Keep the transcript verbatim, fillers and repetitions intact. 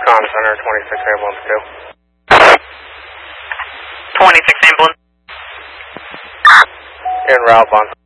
Con Center, twenty-six ambulance two. twenty-six ambulance. En route, Bon